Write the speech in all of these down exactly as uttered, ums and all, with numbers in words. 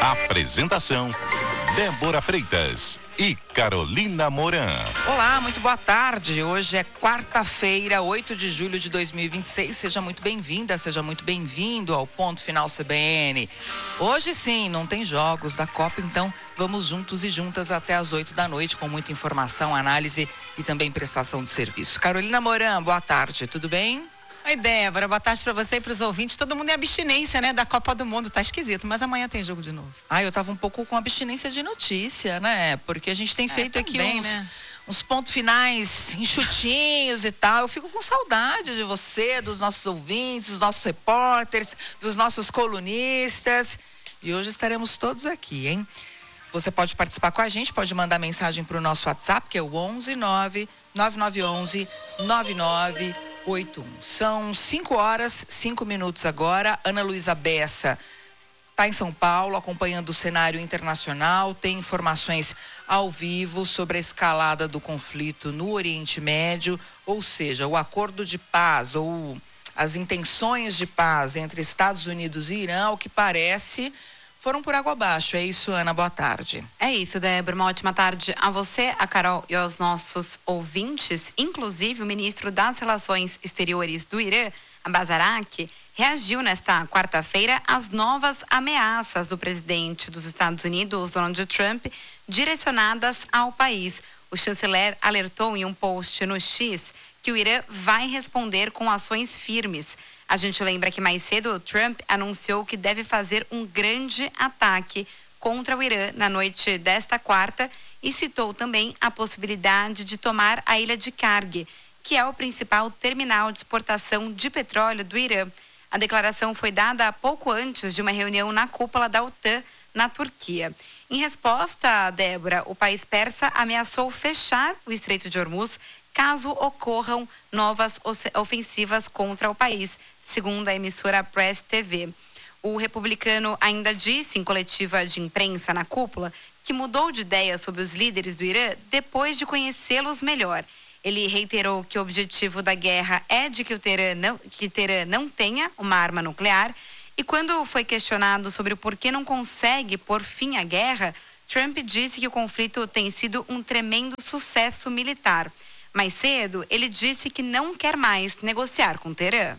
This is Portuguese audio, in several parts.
Apresentação: Débora Freitas e Carolina Moran. Olá, muito boa tarde. Hoje é quarta-feira, oito de julho de dois mil e vinte e seis. Seja muito bem-vinda, seja muito bem-vindo ao Ponto Final C B N. Hoje sim, não tem jogos da Copa, então vamos juntos e juntas até as oito da noite com muita informação, análise e também prestação de serviço. Carolina Moran, boa tarde, tudo bem? Oi, Débora, boa tarde pra você e pros ouvintes. Todo mundo em abstinência, né, da Copa do Mundo, tá esquisito, mas amanhã tem jogo de novo. Ah, eu tava um pouco com abstinência de notícia, né, porque a gente tem feito é, aqui uns, né? uns pontos finais enxutinhos e tal. Eu fico com saudade de você, dos nossos ouvintes, dos nossos repórteres, dos nossos colunistas, e hoje estaremos todos aqui, hein? Você pode participar com a gente, pode mandar mensagem pro nosso WhatsApp, que é o onze nove nove nove um um nove nove oito um. São cinco horas, cinco minutos agora. Ana Luísa Bessa está em São Paulo, acompanhando o cenário internacional, tem informações ao vivo sobre a escalada do conflito no Oriente Médio, ou seja, o acordo de paz ou as intenções de paz entre Estados Unidos e Irã, ao que parece, foram por água abaixo. É isso, Ana, boa tarde. É isso, Débora, uma ótima tarde a você, a Carol e aos nossos ouvintes. Inclusive, o ministro das Relações Exteriores do Irã, Abbas Araqi, reagiu nesta quarta-feira às novas ameaças do presidente dos Estados Unidos, Donald Trump, direcionadas ao país. O chanceler alertou em um post no X que o Irã vai responder com ações firmes. A gente lembra que mais cedo o Trump anunciou que deve fazer um grande ataque contra o Irã na noite desta quarta e citou também a possibilidade de tomar a ilha de Karg, que é o principal terminal de exportação de petróleo do Irã. A declaração foi dada pouco antes de uma reunião na cúpula da OTAN na Turquia. Em resposta, Débora, o país persa ameaçou fechar o Estreito de Hormuz caso ocorram novas ofensivas contra o país, segundo a emissora Press T V. O republicano ainda disse em coletiva de imprensa na cúpula que mudou de ideia sobre os líderes do Irã depois de conhecê-los melhor. Ele reiterou que o objetivo da guerra é de que o Teherã não, que Teherã não tenha uma arma nuclear, e quando foi questionado sobre o porquê não consegue pôr fim à guerra, Trump disse que o conflito tem sido um tremendo sucesso militar. Mais cedo, ele disse que não quer mais negociar com Teherã.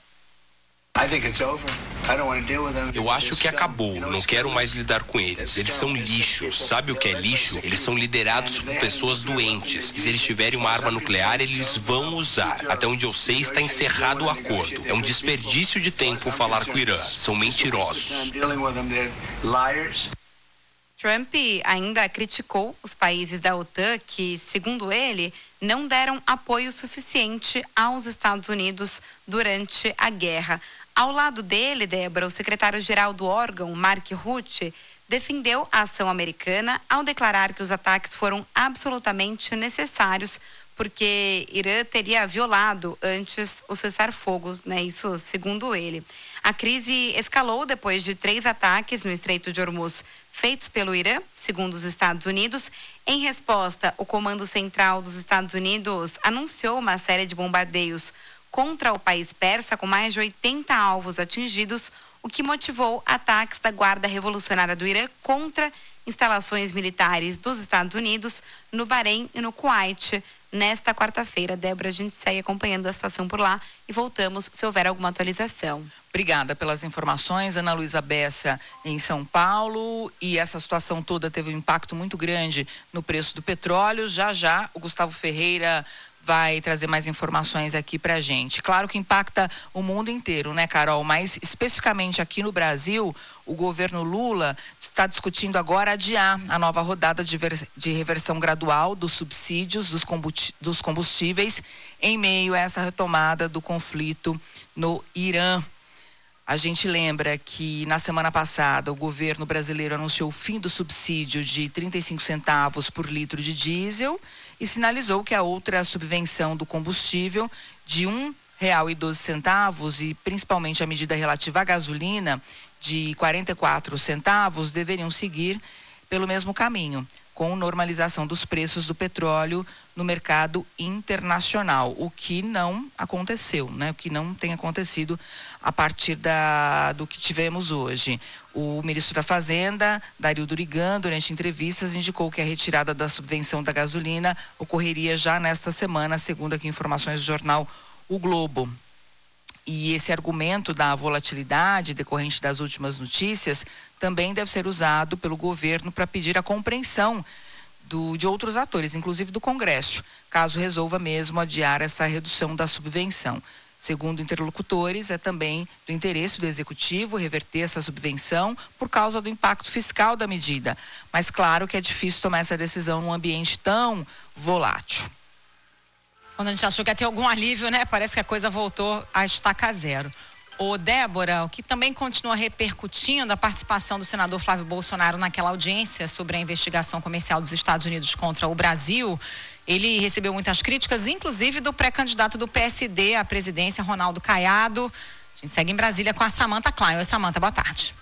Eu acho que acabou, não quero mais lidar com eles. Eles são lixo. Sabe o que é lixo? Eles são liderados por pessoas doentes. Se eles tiverem uma arma nuclear, eles vão usar. Até onde eu sei, está encerrado o acordo. É um desperdício de tempo falar com o Irã. São mentirosos. Trump ainda criticou os países da OTAN que, segundo ele, não deram apoio suficiente aos Estados Unidos durante a guerra. Ao lado dele, Débora, o secretário-geral do órgão, Mark Rutte, defendeu a ação americana ao declarar que os ataques foram absolutamente necessários porque Irã teria violado antes o cessar-fogo, né? Isso segundo ele. A crise escalou depois de três ataques no Estreito de Hormuz feitos pelo Irã, segundo os Estados Unidos. Em resposta, o Comando Central dos Estados Unidos anunciou uma série de bombardeios contra o país persa, com mais de oitenta alvos atingidos, o que motivou ataques da Guarda Revolucionária do Irã contra instalações militares dos Estados Unidos no Bahrein e no Kuwait. Nesta quarta-feira, Débora, a gente segue acompanhando a situação por lá e voltamos se houver alguma atualização. Obrigada pelas informações, Ana Luísa Bessa em São Paulo. E essa situação toda teve um impacto muito grande no preço do petróleo. Já já o Gustavo Ferreira vai trazer mais informações aqui pra gente. Claro que impacta o mundo inteiro, né, Carol? Mas especificamente aqui no Brasil, o governo Lula está discutindo agora adiar a nova rodada de, ver, de reversão gradual dos subsídios dos, dos combustíveis em meio a essa retomada do conflito no Irã. A gente lembra que na semana passada o governo brasileiro anunciou o fim do subsídio de trinta e cinco centavos por litro de diesel e sinalizou que a outra subvenção do combustível de um real e doze centavos e principalmente a medida relativa à gasolina de quarenta e quatro centavos deveriam seguir pelo mesmo caminho. com normalização dos preços do petróleo no mercado internacional, o que não aconteceu, né? O que não tem acontecido a partir da, do que tivemos hoje. O ministro da Fazenda, Dario Durigan, durante entrevistas, indicou que a retirada da subvenção da gasolina ocorreria já nesta semana, segundo aqui informações do jornal O Globo. E esse argumento da volatilidade decorrente das últimas notícias também deve ser usado pelo governo para pedir a compreensão do, de outros atores, inclusive do Congresso, caso resolva mesmo adiar essa redução da subvenção. Segundo interlocutores, é também do interesse do Executivo reverter essa subvenção por causa do impacto fiscal da medida. Mas claro que é difícil tomar essa decisão num ambiente tão volátil. Quando a gente achou que ia ter algum alívio, né? Parece que a coisa voltou a estaca zero. Ô, Débora, o que também continua repercutindo a participação do senador Flávio Bolsonaro naquela audiência sobre a investigação comercial dos Estados Unidos contra o Brasil. Ele recebeu muitas críticas, inclusive do pré-candidato do P S D à presidência, Ronaldo Caiado. A gente segue em Brasília com a Samantha Klein. Oi, Samantha, boa tarde.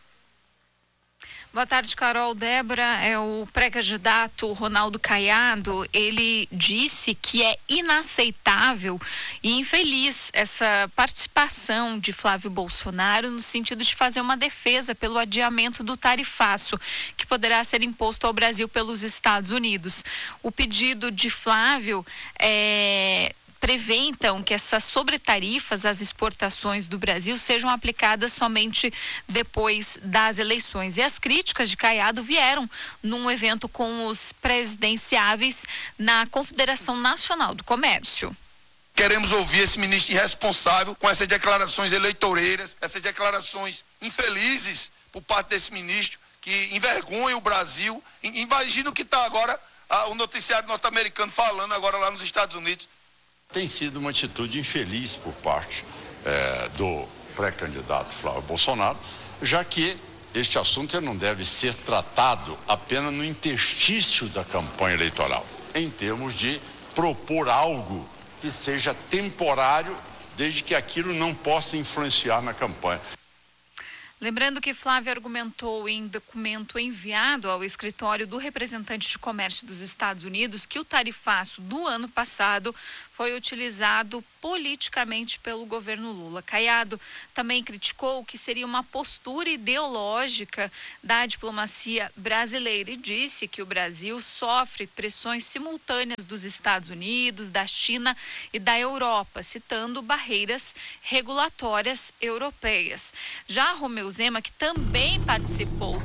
Boa tarde, Carol. Débora, é o pré-candidato Ronaldo Caiado. Ele disse que é inaceitável e infeliz essa participação de Flávio Bolsonaro no sentido de fazer uma defesa pelo adiamento do tarifaço que poderá ser imposto ao Brasil pelos Estados Unidos. O pedido de Flávio é... prevê, então, que essas sobretarifas às exportações do Brasil sejam aplicadas somente depois das eleições. E as críticas de Caiado vieram num evento com os presidenciáveis na Confederação Nacional do Comércio. Queremos ouvir esse ministro irresponsável com essas declarações eleitoreiras, essas declarações infelizes por parte desse ministro que envergonha o Brasil. Imagina o que está agora ah, o noticiário norte-americano falando agora lá nos Estados Unidos. Tem sido uma atitude infeliz por parte eh, do pré-candidato Flávio Bolsonaro, já que este assunto não deve ser tratado apenas no interstício da campanha eleitoral, em termos de propor algo que seja temporário, desde que aquilo não possa influenciar na campanha. Lembrando que Flávio argumentou em documento enviado ao escritório do representante de comércio dos Estados Unidos que o tarifaço do ano passado foi utilizado politicamente pelo governo Lula. Caiado também criticou que seria uma postura ideológica da diplomacia brasileira e disse que o Brasil sofre pressões simultâneas dos Estados Unidos, da China e da Europa, citando barreiras regulatórias europeias. Já Romeu Zema, que também participou,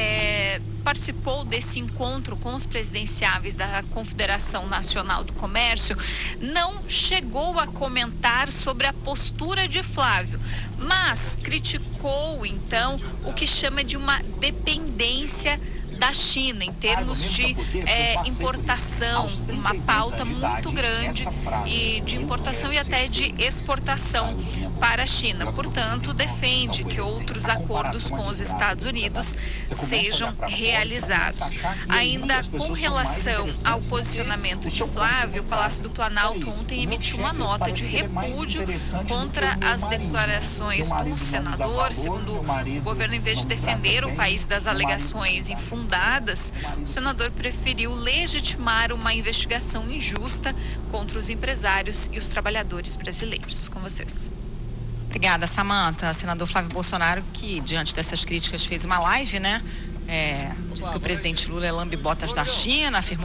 é, participou desse encontro com os presidenciáveis da Confederação Nacional do Comércio, não chegou a comentar sobre a postura de Flávio, mas criticou, então, o que chama de uma dependência da China em termos de é, importação, uma pauta muito grande e de importação e até de exportação para a China. Portanto, defende que outros acordos com os Estados Unidos sejam realizados. Ainda com relação ao posicionamento de Flávio, o Palácio do Planalto ontem emitiu uma nota de repúdio contra as declarações do senador. Segundo o governo, em vez de defender o país das alegações infundadas, o senador preferiu legitimar uma investigação injusta contra os empresários e os trabalhadores brasileiros. Com vocês. Obrigada, Samantha. Senador Flávio Bolsonaro, que diante dessas críticas fez uma live, né? É, disse que o presidente Lula é lambe-botas da China, afirmou